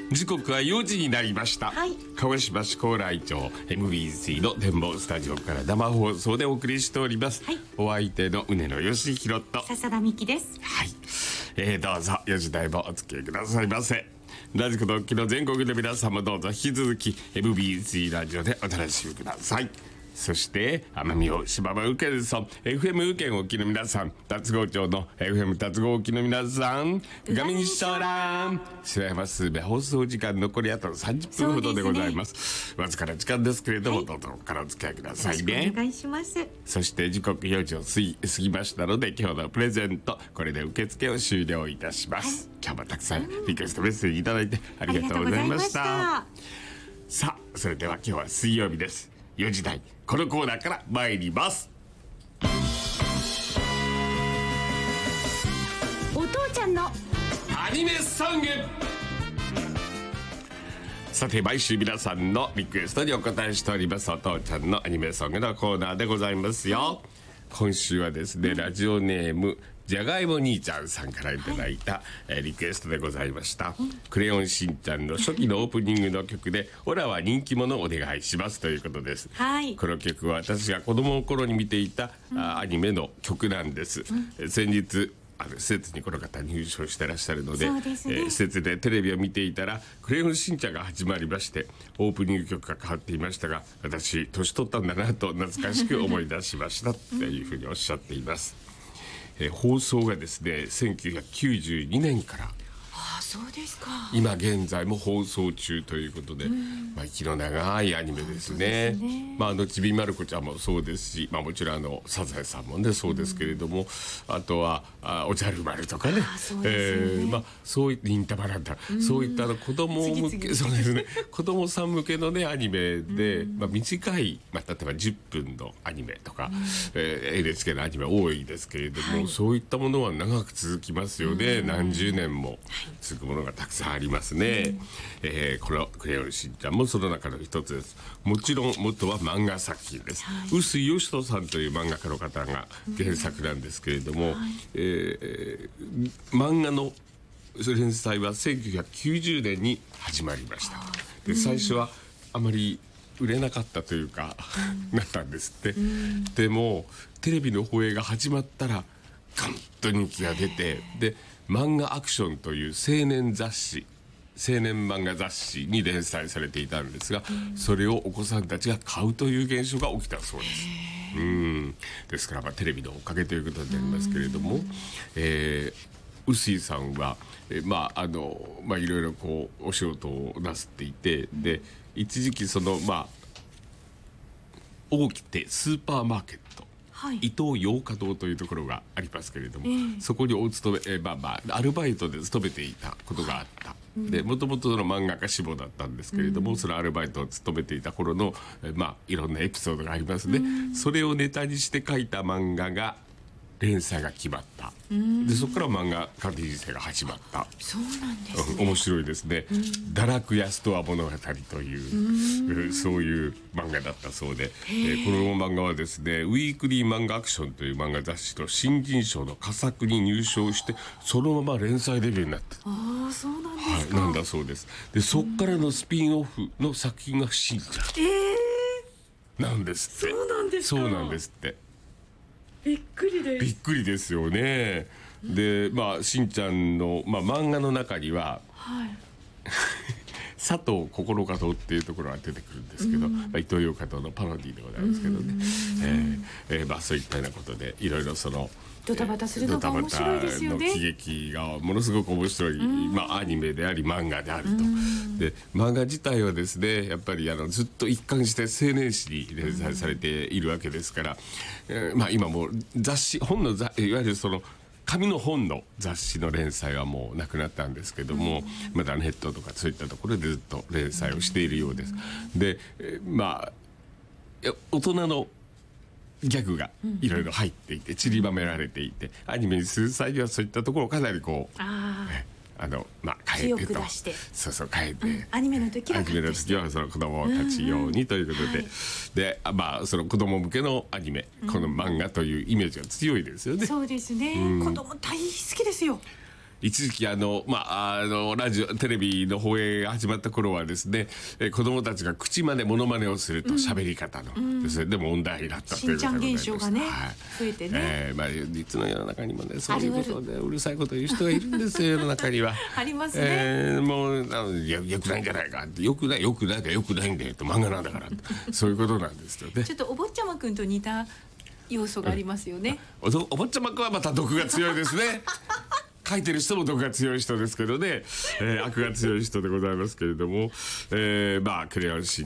時刻は4時になりました、 はい、 川島市高麗町 MBC の展望スタジオから生放送でお送りしております、はい、お相手の畝野義弘と笹田美希です。 はい、どうぞ4時台もお付き合いくださいませ。ラジコ同期の全国の皆さんもどうぞ引き続き MBC ラジオでお楽しみください。そして奄美大島の宇検村 FM 宇検沖の皆さん、龍郷町の FM 龍郷沖の皆さん、ガミンショーラン白山スーベ放送時間残りあと30分ほどでございます。わずかな時間ですけれども、はい、どうぞおからお付き合いくださいね。 よろしくお願いします。 そして時刻4時を過ぎましたので、今日のプレゼントこれで受付を終了いたします、はい、今日もたくさんリクエストメッセージいただいてありがとうございました。さあ、それでは今日は水曜日です。4時台このコーナーから参ります。 お父ちゃんのアニメソング。さて、毎週皆さんのリクエストにお答えしておりますお父ちゃんのアニメソングのコーナーでございますよ。今週はですね、ラジオネームじゃがいも兄ちゃんさんからいただいた、リクエストでございました、クレヨンしんちゃんの初期のオープニングの曲でオラは人気者お願いしますということです、はい、この曲は私が子供の頃に見ていた、アニメの曲なんです、先日施設にこの方入所してらっしゃるので、施設でテレビを見ていたらクレヨンしんちゃんが始まりまして、オープニング曲が変わっていましたが、私年取ったんだなと懐かしく思い出しましたというふうにおっしゃっています。放送がですね1992年からそうですか。 今現在も放送中ということで、息の長いアニメですね。ちびまる子ちゃんもそうですし、もちろんサザエさんもねそうですけれども、あとはおじゃる丸とかね、そういった忍たま乱太、そういった子供向け、そうですね、子供さん向けのねアニメで、短い、例えば10分のアニメとか、NHK のアニメ多いですけれども、そういったものは長く続きますよね。何十年も続くものがたくさんありますね。このクレヨンしんちゃんもその中の一つです。もちろん元は漫画作品です、臼井義人さんという漫画家の方が原作なんですけれども、漫画の連載は1990年に始まりました。で、最初はあまり売れなかったというか、なったんですって、でもテレビの放映が始まったらガンと人気が出て、で漫画アクションという青年漫画雑誌に連載されていたんですが、それをお子さんたちが買うという現象が起きたそうです。ですからテレビのおかげということになりますけれども、臼井さんはいろいろお仕事をなすっていて、で一時期大き手スーパーマーケット、伊東洋華堂というところがありますけれども、そこにお勤め、アルバイトで勤めていたことがあった。でもともとの漫画家志望だったんですけれども、そのアルバイトを勤めていた頃の、いろんなエピソードがありますね。それをネタにして書いた漫画が連載が決まった。でそこから漫画家人生が始まった。 そうなんですね。 面白いですね。堕落やストア物語というそういう漫画だったそうで、この漫画はですねウィークリー漫画アクションという漫画雑誌の新人賞の佳作に入賞して、そのまま連載デビューになった。 そうなんですか。 なんだそうです。でそっからのスピンオフの作品がしんちゃんなんですって。 そうなんですか。 そうなんですって。 びっくりです。 びっくりですよね。でしんちゃんの、漫画の中には、佐藤心華堂っていうところが出てくるんですけど、伊東洋華堂のパロディでございますけどね、そういったようなことでいろいろドタバタするのが面白いですよね。 ドタバタの喜劇がものすごく面白い、アニメであり漫画であると。で漫画自体はですねやっぱりずっと一貫して青年誌に連載されているわけですから、今もう雑誌いわゆる紙の本の雑誌の連載はもうなくなったんですけども、まだネットとかそういったところでずっと連載をしているようです。で大人のギャグがいろいろ入っていて散りばめられていて、アニメにする際にはそういったところをかなり変えてと、変えて、 アニメの時はその子供たち用にということで、その子供向けのアニメ、この漫画というイメージが強いですよね。 そうですね、子供大好きですよ。 一時期ラジオテレビの放映が始まった頃はですね、子供たちが口真似モノマネをすると喋り方のですね、でも問題になったということでございましんちゃん現象がね、増えてね、 実の世の中にもね、そういうことでうるさいこと言う人がいるんですよ、世の中には。 ありますね。 もうよくないんじゃないかって、よくないんだよと、漫画なんだからそういうことなんですよね。 ちょっとお坊ちゃまくんと似た要素がありますよね。 お坊ちゃまくんはまた毒が強いですね。書いてる人も毒が強い人ですけどね、悪が強い人でございますけれども、クレヨンしん